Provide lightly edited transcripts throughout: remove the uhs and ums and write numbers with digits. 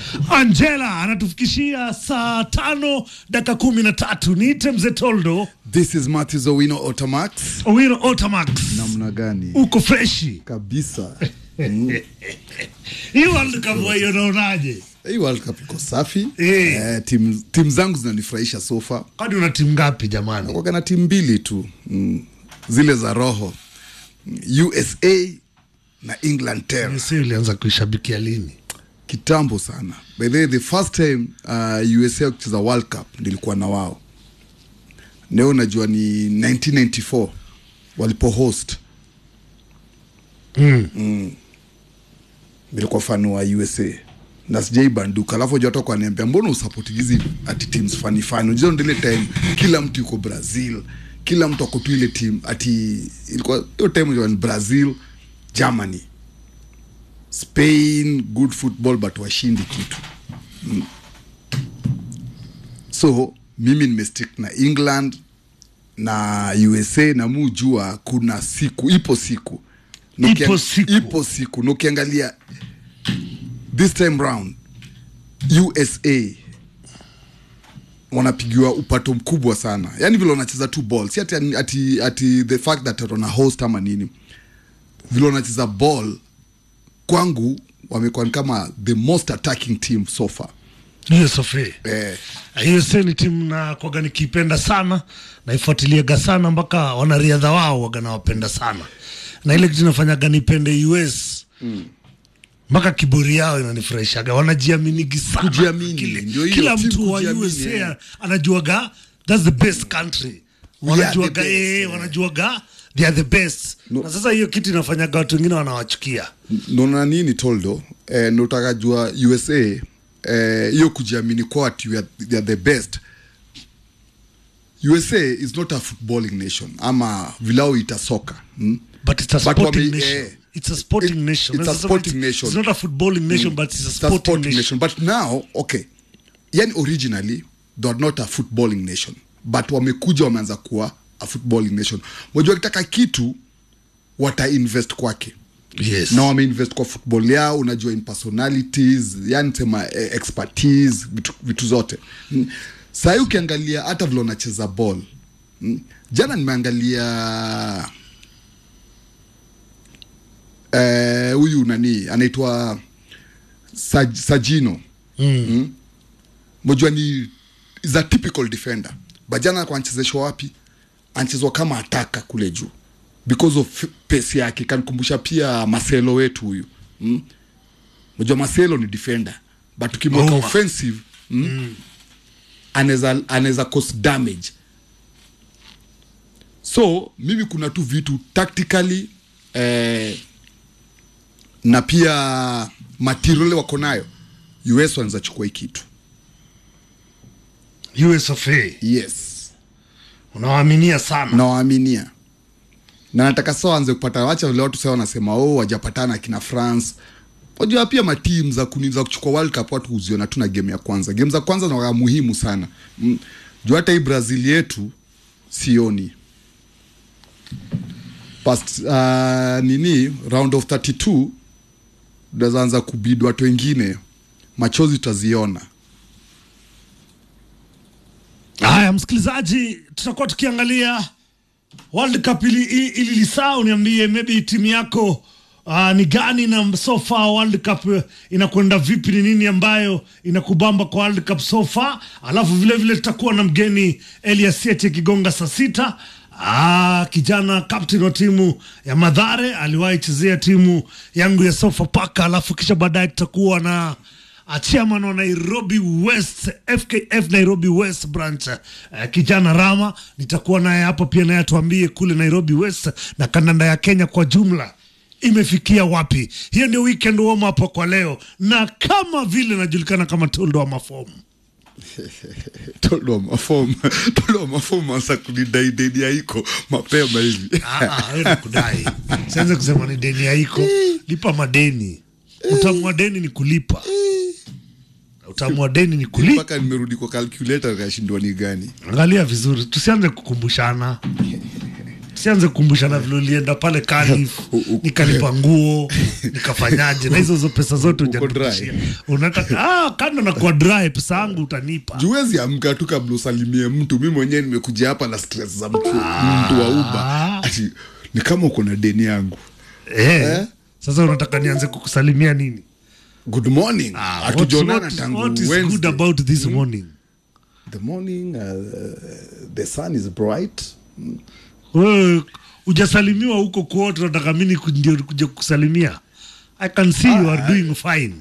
Angela anatufikishia saa 5:13. Niite Mzee Toldo. This is Matthews Owino Otamax. Owino Otamax. Namna gani? Uko freshi Kabisa. Hii World Cup wewe unaonaje? Hii World Cup iko safi. Team zangu zinanifurahisha so far. Kwani una timu ngapi jamani? Kwa kana timu mbili tu. Zile za roho. USA na England Terra. USA ulianza kuishabikia lini? Kitambo sana. By the first time USA kucheza World Cup nilikuwa na wao. Leo najua ni 1994 walipo host. Nilikuwa fan wa USA. Na sijai banduka. Alafu joto kwa niambia mbona usupport hizi ati teams funny. Unajua ndile time kila mtu yuko Brazil. Kila mtu ako tu ile team ati ilikuwa hiyo time ni Brazil, Germany, Spain, good football but washindi kitu. So mimi nimestick na England na USA na mujua kuna siku ipo siku no kiangalia this time round USA wanapigiwa upato mkubwa sana. Yaani vile wanacheza two balls. Si ati the fact that wana host ama nini. Vile wanacheza ball kwangu wamekuwa kama the most attacking team so far. USA ni timu na kwa nikipenda sana na ifuatiliaga sana mpaka wanariadha wao wagana wapenda sana. Na ile kitu inafanya nipende US. Mpaka kiburi yao inanifurahishaga. Wanajiamini sana. Kila mtu wa USA anajuaga that's the best country. Wanajuaga wanajuaga they are the best. No. Na sasa hiyo kitu inafanyaga watu wengine wanawachukia. Nona nini Toldo? Notaka jua USA hiyo kujiamini kwa they are the best. USA is not a footballing nation. Ama vilao ita soccer. But it's a sporting nation. It's a sporting nation. It's a sporting nation. It's not a footballing nation, but it's a sporting nation. But now, okay. Yani originally, they are not a footballing nation. But wamekuja wameanza kuwa a footballing nation. Wajua kitaka kitu, wata-invest kwake. Yes. Na wame-invest kwa football yao, unajua in personalities, yani sema expertise, vitu zote. Sasa ukiangalia hata vile wanacheza ball. Jana nimeangalia huyu nani anaitwa Sajino. Mojua ni is a typical defender. Bajana kwa anachezeshwa wapi? Anachezwa kama ataka kule juu. Because of pace yake kanikumbusha pia Marcelo wetu huyu. Mojua Marcelo ni defender, but ukimweka offensive, anaweza cause damage. So mimi kuna tu vitu tactically na pia material wako nayo. US wanaweza chukua hiki kitu. US of A. Yes. Unawaaminia sana. Nawaaminia. Na nataka sawa anze kupata wacha vile watu sasa wanasema wajapatana kina France. Wajua pia matimu za kuniza kuchukua World Cup watu uziona tuna game ya kwanza. Game za kwanza ni muhimu sana. Jua hata hii Brazil yetu sioni. Past round of 32 ndaanza kubidi watu wengine machozi tutaziona. Haya msikilizaji, tutakuwa tukiangalia World Cup ili lisaa. Uniambie maybe timu yako ni gani na so far World Cup inakwenda vipi, ni nini ambayo inakubamba kwa World Cup so far. Alafu vile tutakuwa na mgeni Elias Siete Kigonga saa 6. Kijana captain wa timu ya Mathare, aliwahi chezea timu yangu ya Sofapaka. Alafu kisha baadaye tutakuwa na chairman wa Nairobi West, FKF Nairobi West branch, kijana Rama. Nitakuwa naye hapa pia, naye atuambie kule Nairobi West na kandanda ya Kenya kwa jumla imefikia wapi. Hiyo ndio weekend warm up kwa leo, na kama vile najulikana kama Toldo wa mafomu. Toldo wa mafomu asa kudai deni haiko mapema hivi. Wewe kudai. Sianze kusema ni deni haiko, lipa madeni. Utamu wa deni ni kulipa. Utamu wa deni ni kulipa. Mpaka nimerudi kwa calculator kashindwa ni gani. Angalia vizuri, tusianze kukumbushana. Sianze kukumbushana vile ulienda pale Cardiff, nikalipa nguo, nikafanyaje na hizo pesa zote hujanirudishia. Unataka kando na kwa dry pesa yangu utanipa. Juwezi amka tu kabla usalimie mtu. Mimi mwenyewe nimekuja hapa na stress za mtu wa Uber. Ati ni kama uko na deni yangu. Sasa unataka nianze kukusalimia nini? Good morning. Hatujonana tangu Wednesday. What is good about this morning? The morning, the sun is bright. Wewe hujasalimiwa huko kwote, unataka mimi ndio kuja kukusalimia? I can see you are doing fine.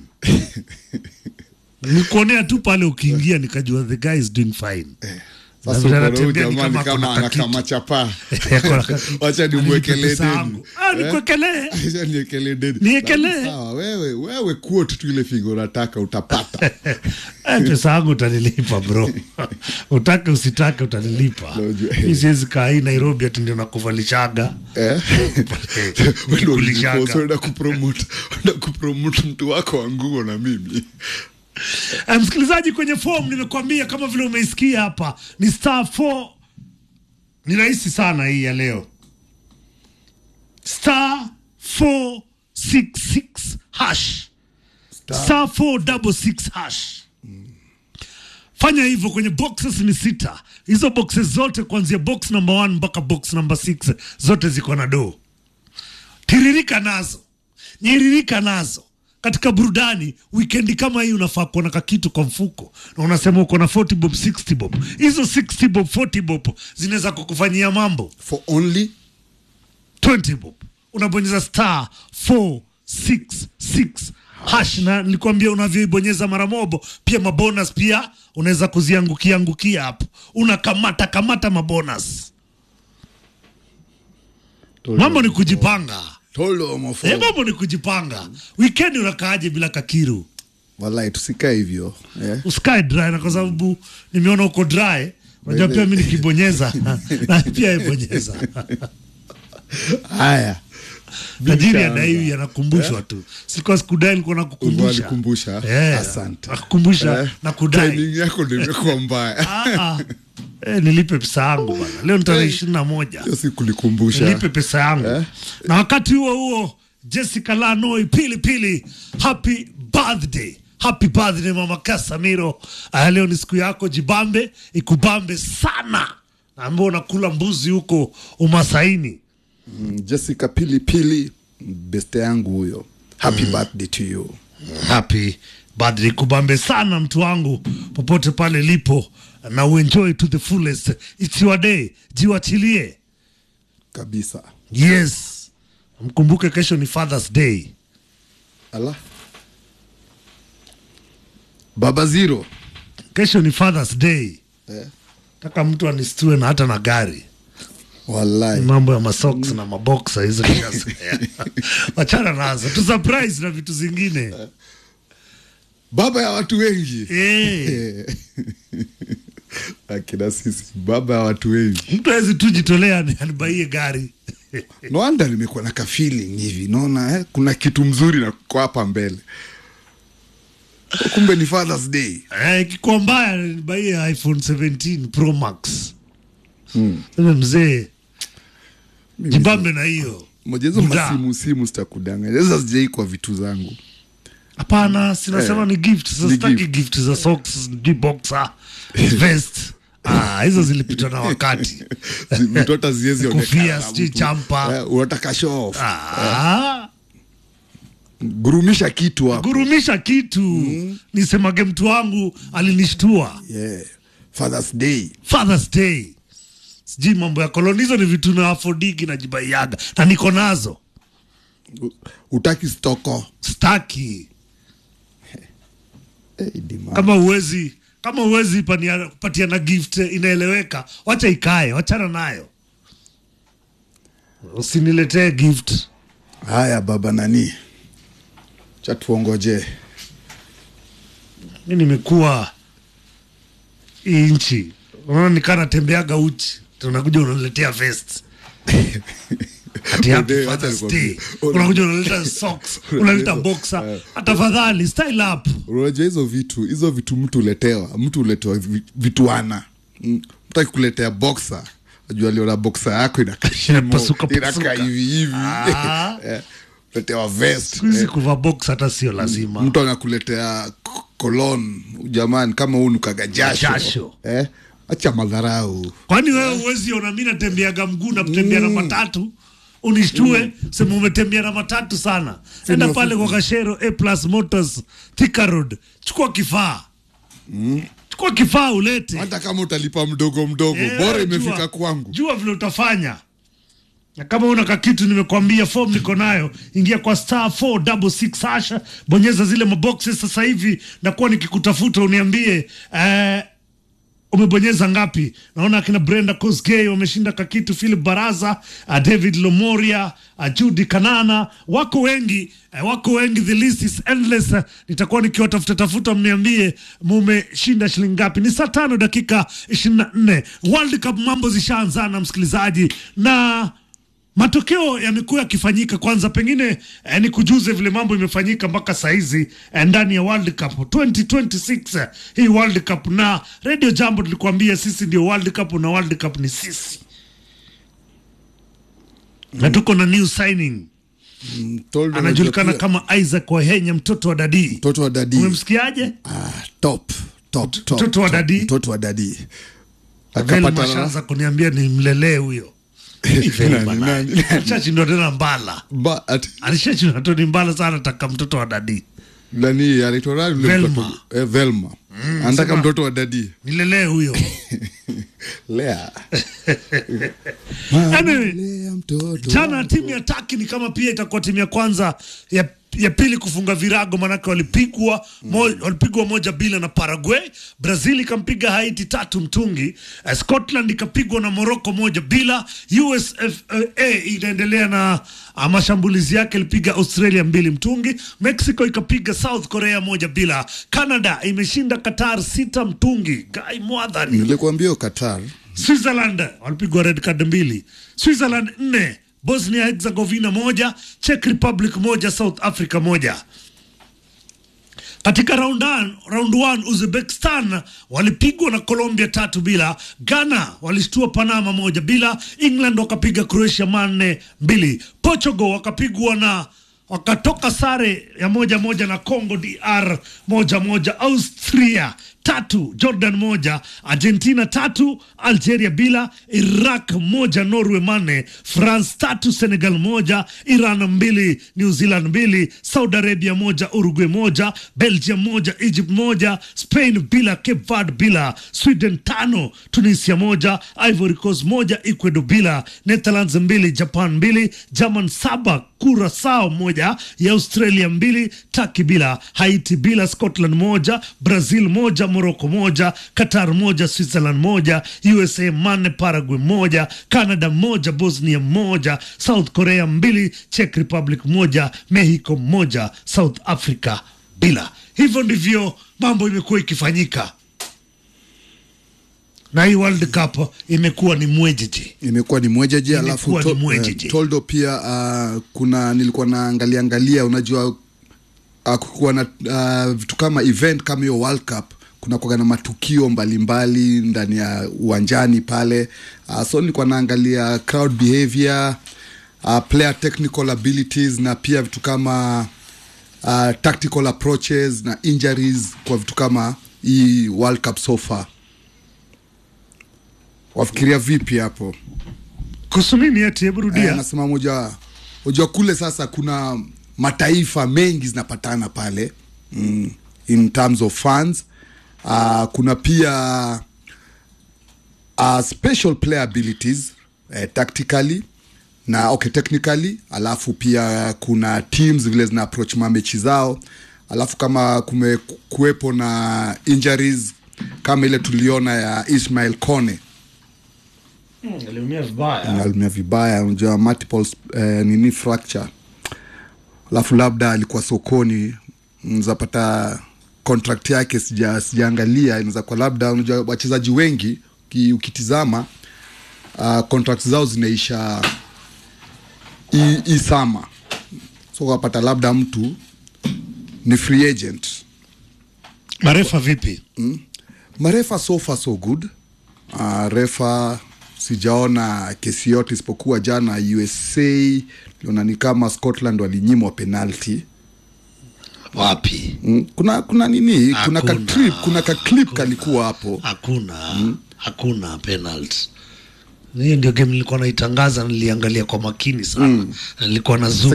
Nikuonea tu pale ukiingia nikajua the guy is doing fine. Sasa uko jamani kama chapa. Wacha nimwekelee deni. Nikuwekelee. Acha niekelee deni. Niekelee. Sawa, wewe quote tu ile figo unataka utapata. Pesa yangu utanilipa bro. Utake usitake utanilipa. Mimi siwezi kaa hii Nairobi ati ndio nakuvalishaga. Wewe unaenda kupromote mtu wako wa nguo na mimi. Msikilizaji, kwenye form nimekwambia kama vile umeisikia hapa ni *4. Ni rahisi sana hii ya leo. *466 hash. *466 Fanya hivyo kwenye boxes ni 6. Hizo boxes zote kuanzia box number 1 mpaka box number 6 zote ziko na do. Tiririka nazo. Nyiririka nazo. Katika burudani weekend kama hii unafaa kuona kitu kwa mfuko na unasema uko na 40 bob 60 bob. Hizo 60 bob 40 bob zinaweza kukufanyia mambo for only 20 bob. Unabonyeza *466 hash na nilikwambia unavyoibonyeza mara mobo pia mabonus pia unaweza kuziangukia hapo. Unakamata mabonus. Mambo ni kujipanga. Mambo ni kujipanga. Weekend unakaaje bila kakiru? Wallahi tusikae hivyo. Usikae dry na kwa sababu nimeona uko dry. Unajua pia mimi nikibonyeza na pia ibonyeza. Haya. Tajiri adai anakumbushwa tu. Sikuwa sikudai nilikuwa nakukumbusha. Alikumbusha. Asante. Nakukumbusha na kudai. Timing yako ndio imekuwa mbaya. Nilipe pesa yangu bwana. Leo ni tarehe 21. Sio siku kulikumbusha. Nilipe pesa yangu. Na wakati huo Jessica Lanoi Pilipili, happy birthday. Happy birthday Mama Casamiro. Leo ni siku yako, jibambe, ikubambe sana. Ambao unakula mbuzi huko Umasaini. Jessica Pilipili, best yangu huyo. Happy birthday to you. Happy birthday, kubambe sana mtu wangu popote pale lipo, na uenjoy to the fullest. It's your day. Jiwachilie kabisa. Yes. Mkumbuke kesho ni Father's Day. Allah. Baba Zero. Kesho ni Father's Day. Taka mtu anistue na hata na gari. Wallahi. Mambo ya masocks na maboxer hizo nishazoea. Wachana nazo. Tu surprise na vitu zingine. Baba ya watu wengi. Akina sisi baba ya watu wengi. Mtu hawezi tu jitolea anibaie gari. No wonder nimekuwa na feeling hivi. Naona kuna kitu mzuri na kwa hapa mbele. Kumbe ni Father's Day. Kiko mbaya nibaie iPhone 17 Pro Max. Sasa mzee jibambe na hiyo. Mojezo masimu sitakudanganya. Sasa sijai kwa vitu zangu. Hapana, sinasema ni gift. Sasa sitaki gift za socks, boxer, vest. Hizo zilipitwa na wakati. Mtoto ziezi onekana. Kofia, champa. Unataka show off. Gurumisha kitu hapo. Gurumisha kitu. Nisemage mtu wangu alinishtua. Father's Day. Father's Day. Sijui mambo ya koloni, hizo ni vitu na affordigi na jibaiaga. Na niko nazo. Utaki stoko. Staki. Kama uwezi patia na gift inaeleweka, wacha ikae, wachana nayo. Usiniletee gift. Haya baba nani. Cha tuongoje. Mimi nimekuwa inchi. Unaona nikana tembeaga uchi. Tunakuja unaletea vest. Ati happy Father's Day. Unakuja unaleta socks, unaleta boxer. Atafadhali style up. Unajua hizo vitu mtu uletewa vitu ana. Mtaki kuletea boxer. Unajua aliona boxer yako inakashimo, Pasuka. inakaa hivi. Letewa vest. Sikuizi kuvaa box hata sio lazima. Mtu anakuletea cologne, jamani, kama huu nukaga jasho. Acha madharau. Kwani wewe uwezi ona mimi natembeaga mguu na kutembea na matatu? Unishtue, sema umetembea na matatu sana. Enda pale kwa Kashero A+ Motors Thika Road. Chukua kifaa. Chukua kifaa ulete. Hata kama utalipa mdogo, bora imefika kwangu. Jua vile utafanya. Na kama una kakitu nimekwambia form niko nayo, ingia kwa *466# bonyeza zile maboxes sasa hivi na kuwa nikikutafuta uniambie umebonyeza ngapi. Naona akina Brenda Kosgei wameshinda kakitu, Philip Baraza, David Lomoria, Judy Kanana, wako wengi, the list is endless. Nitakuwa nikiwatafuta mniambie mumeshinda shilingi ngapi. Ni saa 5 dakika 24. World Cup mambo zishaanzana msikilizaji, na matokeo yamekuwa yakifanyika. Kwanza pengine ni kujuze vile mambo imefanyika mpaka saizi ndani ya World Cup 2026 hii World Cup. Na Radio Jambo tulikuambia sisi ndio World Cup na World Cup ni sisi. Na tuko na new signing. Anajulikana kama Isaac Wahenya, mtoto wa Dadi. Umemsikiaje? Top. Mtoto wa Dadi. Akapata mashaanza kuniambia ni mlelee huyo. Chachi ndo tena mbala. Alishachi ndo Tony mbala sana, taka mtoto wa Dadi. Nani alitorali Velma. Anataka mtoto wa Dadi. Nilelee huyo. Lea. Jana timu ya Turkey ni kama pia itakuwa timu ya kwanza ya pili kufunga virago, manake walipigwa 1-0 na Paraguay. Brazil ikampiga Haiti 3-0. Scotland ikapigwa na Morocco 1-0. USA inaendelea na mashambulizi yake, ilipiga Australia 2-0. Mexico ikapiga South Korea 1-0. Canada imeshinda Qatar 6-0. Guy Mwadhani. Nilikwambia Qatar. Switzerland walipigwa red card 2. Switzerland 4, Bosnia Herzegovina 1, Czech Republic 1, South Africa 1. Katika round 1 Uzbekistan walipigwa na Colombia 3-0. Ghana walishtua Panama 1-0. England wakapiga Croatia 4-2. Portugal wakatoka sare ya 1-1 na Congo DR 1-1. Austria 3, Jordan 1, Argentina 3, Algeria 0, Iraq 1, Norway 4, France 3, Senegal 1, Iran 2, New Zealand 2, Saudi Arabia 1, Uruguay 1, Belgium 1, Egypt 1, Spain 0, Cape Verde 0, Sweden 5, Tunisia 1, Ivory Coast 1, Ecuador 0, Netherlands 2, Japan 2, German 7, Curacao 1, ya Australia 2, Turkey 0, Haiti 0, Scotland 1, Brazil 1, Morocco 1, Qatar 1, Switzerland 1, USA 4, Paraguay 1, Canada 1, Bosnia 1, South Korea 2, Czech Republic 1, Mexico 1, South Africa 0. Hivyo ndivyo mambo imekuwa ikifanyika. Na hii World Cup imekuwa ni mwejeje. Alafu Toldo pia nilikuwa naangalia unajua kukuwa na vitu kama event kama hiyo World Cup, kuna kwa na matukio mbalimbali ndani ya uwanjani pale. So nilikuwa naangalia crowd behavior, player technical abilities, na pia vitu kama tactical approaches na injuries kwa vitu kama hii World Cup so far. Wafikiria vipi hapo? Kusumini eti ebrudia. Nasema moja kule sasa kuna mataifa mengi zinapatana pale in terms of fans. Kuna pia special player abilities tactically na technically. Alafu pia kuna teams vile zina approach mechi zao. Alafu kama kumekuwepo na injuries kama ile tuliona ya Ismail Kone, aliumia vibaya, unajua multiple fracture. Alafu labda alikuwa sokoni, unazapata contract yake sijaangalia, inaweza kwa labda, unajua wachezaji wengi ukitizama contracts zao zinaisha isama, so wapata labda mtu ni free agent. Marefa vipi? Marefa so far so good. Refa sijaona kesi yote isipokuwa jana USA liona ni kama Scotland walinyimwa penalty. Wapi? Kuna nini? Hakuna. Kuna ka clip kalikuwa hapo. Hakuna penalty. Hiyo ndio game nilikuwa naitangaza, niliangalia kwa makini sana. Nilikuwa na zoom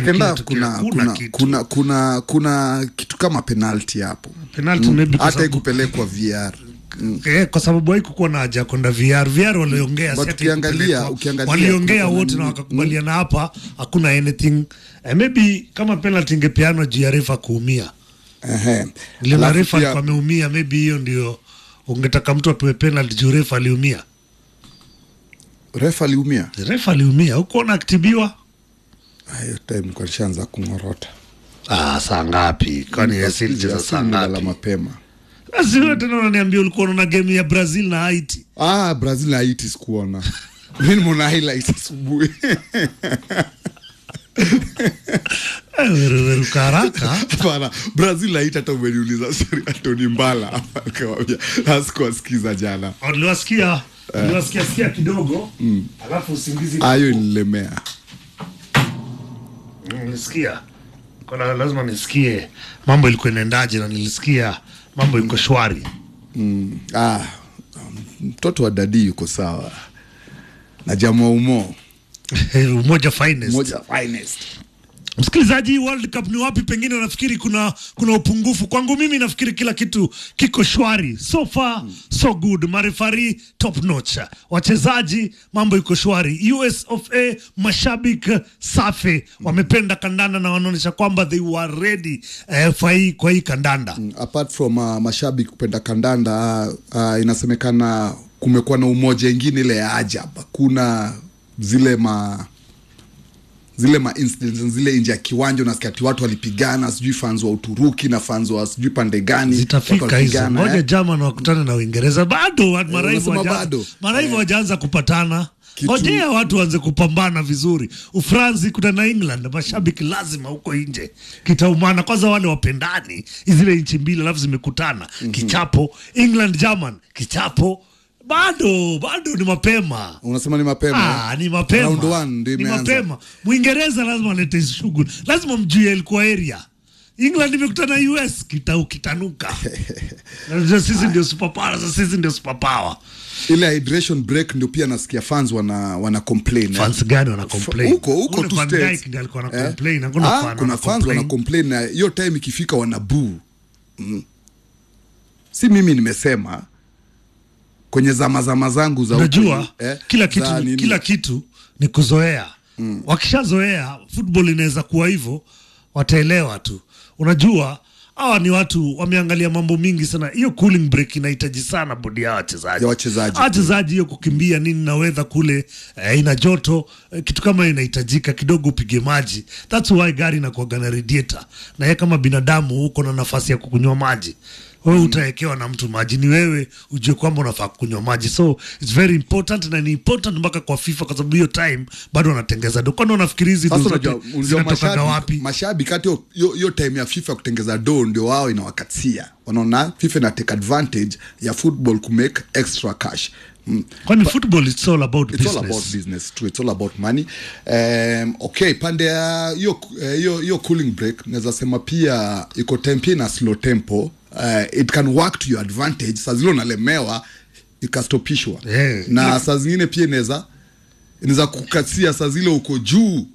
kuna kitu kama penalty hapo. Penalty maybe hata ikupelekwa VR. Kwa sababu haikuwa na haja kwenda VR waliongea, sasa ukiangalia waliongea wote na wakakubaliana hapa hakuna anything. Maybe kama penalty ingepeanwa juu ya refa kuumia. Ile refa alikuwa ameumia, maybe hiyo ndio ungetaka mtu apewe penalty juu refa aliumia. Refa aliumia huko na aktibiwa. Hiyo time kwa shanza kungorota. Saa ngapi? Kwani yasilijeza saa ngapi? La mapema. Basi wewe tena unaniambia ulikuwa unaona game ya Brazil na Haiti. Brazil na Haiti sikuona. Mimi nimeona highlights asubuhi. Wewe haraka. Bana, Brazil na Haiti hata umeniuliza sorry Anthony Mbala hapa akamwambia hasikusikiza jana. Niliwasikia kidogo. Alafu usingizi. Hayo inilemea. Nilisikia. Kuna lazima nisikie mambo ilikuwa inaendaje, na nilisikia mambo iko shwari. Mtoto wa dadi yuko sawa. Na jamaa Umoja finest. Msikilizaji, World Cup ni wapi pengine nafikiri kuna upungufu? Kwangu mimi nafikiri kila kitu kiko shwari. So far so good. Marefari top notch. Wachezaji mambo iko shwari. US of A mashabiki safi. Wamependa kandanda na wanaonyesha kwamba they were ready kwa hii kandanda. Apart from mashabiki kupenda kandanda, inasemekana kumekuwa na umoja ingine ile ya ajabu. Kuna zile incidents zile nje ya kiwanja, unasikia ati watu walipigana, sijui fans wa Uturuki na fans wa sijui pande gani. Zitafika hizo. Ngoja German wakutane na Uingereza. Bado maraibu wajaanza kupatana. Ngojea watu waanze kupambana vizuri. Ufransi kuna na England, mashabiki lazima huko nje kitaumana. Kwanza wale wapendani zile nchi mbili alafu zimekutana. Kichapo England German, kichapo. Bado ni mapema. Unasema ni mapema? Ni mapema. Round 1 ndio imeanza. Ni mapema. Muingereza lazima alete shughuli. Lazima mjue ilikuwa area. England imekutana na US kitanuka. Na sisi ndio superpower. Ile hydration break ndio pia nasikia fans wana complain. Fans gani wana complain? Huko tu states. Kuna fans wana complain na hiyo time ikifika wana boo. Si mimi nimesema kwenye zama zangu za unajua kila kitu ni kuzoea. Wakishazoea football inaweza kuwa hivyo, wataelewa tu. Unajua hawa ni watu wameangalia mambo mingi sana. Hiyo cooling break inahitaji sana bodi ya wachezaji. Hiyo kukimbia nini na weather kule ina joto, kitu kama inahitajika kidogo upige maji. That's why gari inakuwa na radiator. Na yeye kama binadamu uko na nafasi ya kukunywa maji. Wewe utaekewa na mtu maji, ni wewe ujue kwamba unafaa kunywa maji. So it's very important, na ni important mpaka kwa FIFA kwa sababu hiyo time bado wanatengeza do. Kwani unafikiri hizi zinatoka wapi? Mashabiki kati hiyo time ya FIFA kutengeza do ndio wao inawakatia. Wanaona FIFA na take advantage ya football to make extra cash. Kwani football it's all about business. It's all about business too. It's all about money. Okay, pande hiyo cooling break naweza sema pia iko tempo na slow tempo. It can work to your advantage. Saa zile unalemewa ikastopishwa. Na saa zingine pia inaweza kukatia saa zile uko juu.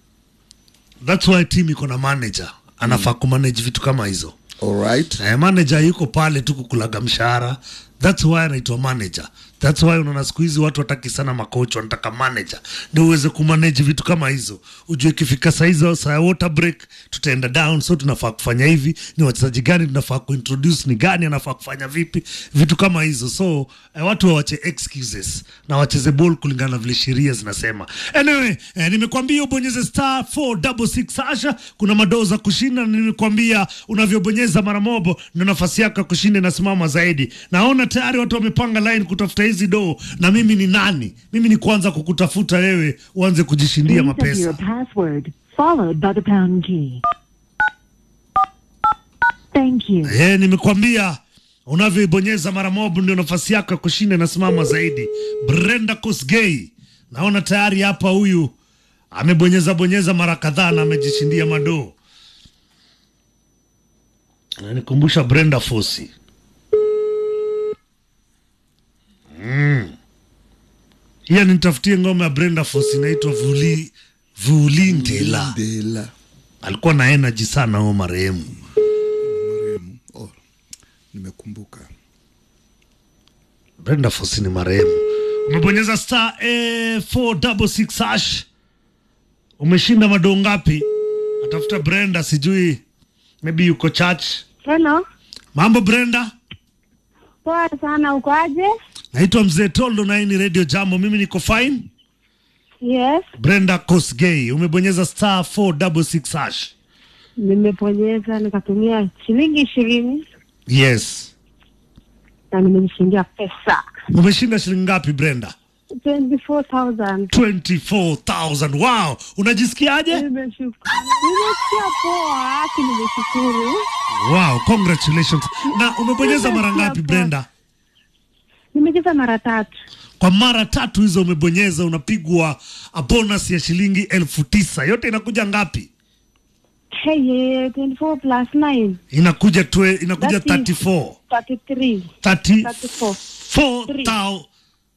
That's why team iko na manager. Anafaa kumanage vitu kama hizo. Alright. Manager yuko pale tu kukulaga mshahara. That's why anaitwa manager. That's why unaona siku hizi watu wataki sana makocha, wanataka manager ndio uweze kumanage vitu kama hizo. Ujue ikifika saa hizo, saa water break tutaenda down, so tunafaa kufanya hivi, ni wachezaji gani tunafaa kuintroduce, ni gani anafaa kufanya vipi, vitu kama hizo. So watu waache excuses na wacheze ball kulingana na vile sheria zinasema. Anyway, nimekwambia ubonyeze star 466 asha, kuna madoza kushinda, na nimekwambia unavyobonyeza mara mobo ndio nafasi yako kushinda inasimama zaidi. Naona tayari watu wamepanga line kutafuta hizi do, na mimi ni nani? Mimi ni kwanza kukutafuta wewe uanze kujishindia mapesa. Your password followed by the pound key. Thank you. Nimekwambia unavyoibonyeza mara moja ndio nafasi yako ya kushinda inasimama zaidi. Brenda Kosgei, naona tayari hapa huyu amebonyeza mara kadhaa na amejishindia madoo. Ananikumbusha Brenda Fosi. Hiya nitafutie ngoma ya Brenda Fosi inaitwa Vulindela. Alikuwa na energy sana huyo marehemu. Oh, nimekumbuka. Brenda Fosi ni marehemu. Umebonyeza star 466 hash. Umeshinda madoo ngapi? Atafuta Brenda, sijui maybe yuko church. Hello. Mambo Brenda? Poa sana, uko aje? Naitwa Mzee Toldo na hii ni Radio Jambo. Mimi niko fine. Yes. Brenda Kosgei, umebonyeza star 466 hash. Nimebonyeza nikatumia shilingi 20. Yes. Na nimejishindia pesa. Umeshinda shilingi ngapi Brenda? 24,000. 24,000. Wow. Unajisikiaje? Nimesikia poa, nimeshukuru. Wow, congratulations. Na umebonyeza mara ngapi Brenda? Nimecheza mara 3. Kwa mara 3 hizo umebonyeza unapigwa a bonus ya shilingi 9,000. Yote inakuja ngapi? Hey, 24 plus 9. Inakuja 34. 33. 34,000.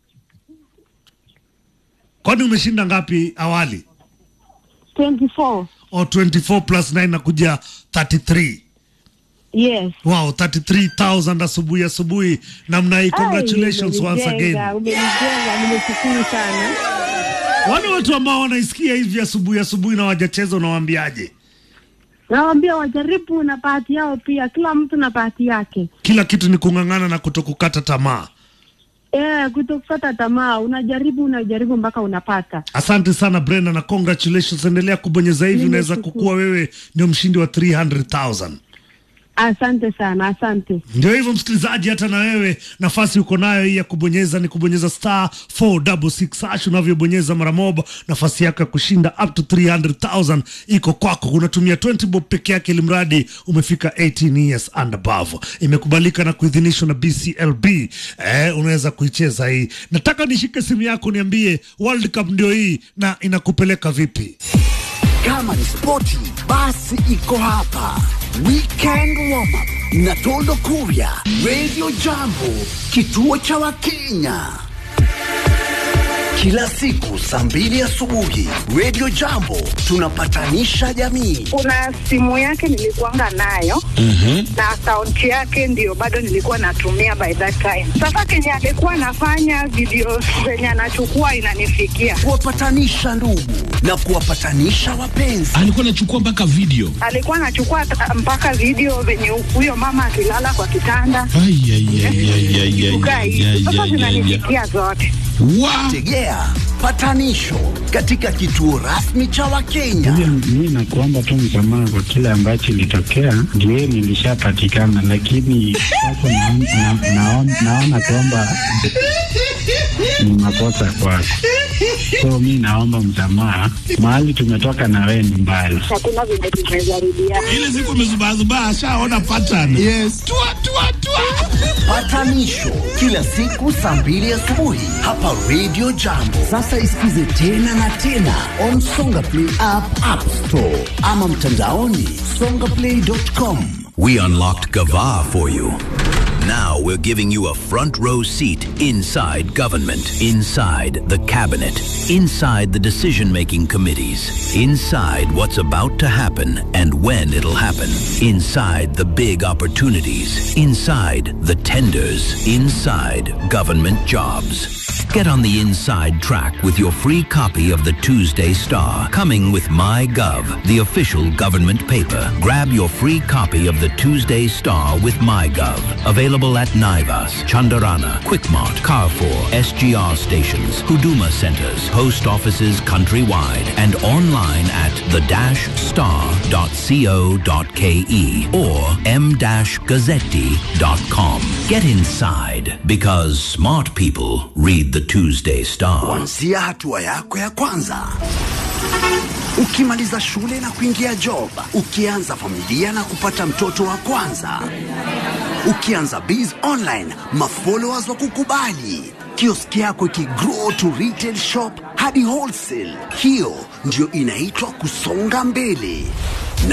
Kwani umeshinda ngapi awali? 24. 24 plus 9 nakuja 33. Yes. Wow, 33,000 asubuhi namna hii. Congratulations once again. Umenijenga, nimeshukuru sana. Wale watu ambao wanaisikia hivi asubuhi na wajacheza unawaambiaje? Nawaambia wajaribu na bahati yao pia, kila mtu na bahati yake. Kila kitu ni kung'ang'ana na kutokukata tamaa. Kutokukata tamaa, unajaribu mpaka unapata. Asante sana Brenda na congratulations, endelea kubonyeza hivi, unaweza kukua wewe ndio mshindi wa 300,000. Asante sana, asante. Ndio hivyo msikilizaji, hata na wewe nafasi uko nayo hii ya kubonyeza, ni kubonyeza star 466 hash. Unavyobonyeza mara moja, nafasi yako ya kushinda up to 300,000 iko kwako. Unatumia 20 bob peke yake, ili mradi umefika 18 years and above. Imekubalika na kuidhinishwa na BCLB. Unaweza kuicheza hii. Nataka nishike simu yako niambie World Cup ndio hii na inakupeleka vipi? Kama ni spoti, basi iko hapa. Weekend warm up na Toldo Kuria, Radio Jambo, kituo cha Wakenya. Kila siku saa 2 asubuhi, Radio Jambo tunapatanisha jamii. Kuna simu yake nilikuanga nayo na akaunti yake ndio bado nilikuwa natumia by that time. Sasa Kenya alikuwa anafanya video zenye anachukua inanifikia. Kuwapatanisha ndugu na kuwapatanisha wapenzi. Alikuwa anachukua mpaka video. Alikuwa anachukua mpaka video venye huyo mama akilala kwa kitanda. Sasa zinanifikia zote. Wow. Tegea patanisho katika kituo rasmi cha Wakenya. Mimi nakuomba tu msamaha kwa kile ambacho ilitokea. Ndio nilishapatikana, lakini sasa naona kwamba ni makosa kwako. So mimi naomba msamaha. Mahali tumetoka na wewe ni mbali. Hakuna vile tumezarudia. Ile siku mzubazubaa ashaona pattern. Yes. Tua. Patanisho kila siku saa 2 asubuhi hapa Radio Jambo. Sasa isikize tena na tena on Songa Play app store ama mtandaoni songaplay.com. We unlocked Gava for you. Now we're giving you a front row seat inside government, inside the cabinet, inside the decision-making committees, inside what's about to happen and when it'll happen, inside the big opportunities, inside the tenders, inside government jobs. Get on the inside track with your free copy of the Tuesday Star, coming with MyGov, the official government paper. Grab your free copy of the Tuesday Star with MyGov. Available at Naivas, Chandarana, Quickmart, Carrefour, SGR stations, Huduma centers, post offices countrywide, and online at the-star.co.ke or m-gazzetti.com. Get inside, because smart people read the Tuesday Star. Kuanzia hatua yako ya kwanza, ukimaliza shule na kuingia job, ukianza familia na kupata mtoto wa kwanza, Ukianza biz online, mafollowers wa kukubali. Kioski yako ikigrow to retail shop hadi wholesale. Hiyo ndio inaitwa kusonga mbele.